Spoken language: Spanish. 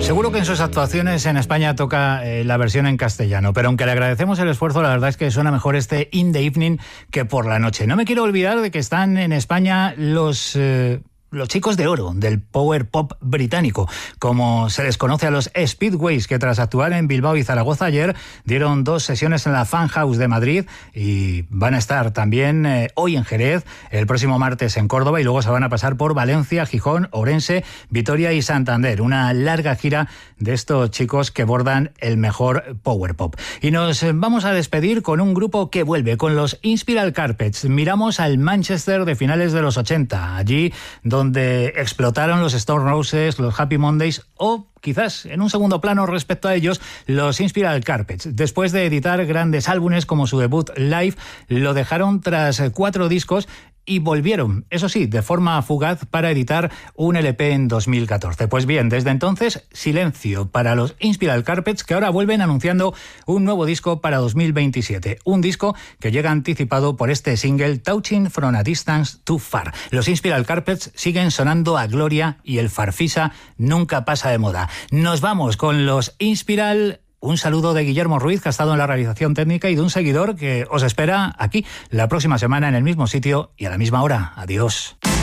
Seguro que en sus actuaciones en España toca la versión en castellano, pero aunque le agradecemos el esfuerzo, la verdad es que suena mejor este In the Evening que por la noche. No me quiero olvidar de que están en España los chicos de oro del power pop británico, como se les conoce a los Speedways, que tras actuar en Bilbao y Zaragoza ayer dieron 2 sesiones en la Fan House de Madrid y van a estar también hoy en Jerez, el próximo martes en Córdoba y luego se van a pasar por Valencia, Gijón, Ourense, Vitoria y Santander. Una larga gira de estos chicos que bordan el mejor power pop. Y nos vamos a despedir con un grupo que vuelve, con los Inspiral Carpets. Miramos al Manchester de finales de los 80, allí donde explotaron los Stone Roses, los Happy Mondays o quizás en un segundo plano respecto a ellos, los Inspiral Carpets. Después de editar grandes álbumes como su debut Live, lo dejaron tras 4 discos y volvieron, eso sí, de forma fugaz para editar un LP en 2014. Pues bien, desde entonces, silencio para los Inspiral Carpets, que ahora vuelven anunciando un nuevo disco para 2027. Un disco que llega anticipado por este single Touching from a Distance Too Far. Los Inspiral Carpets siguen sonando a gloria y el farfisa nunca pasa de moda. Nos vamos con los Inspiral. Un saludo de Guillermo Ruiz, que ha estado en la realización técnica, y de un seguidor que os espera aquí la próxima semana en el mismo sitio y a la misma hora. Adiós.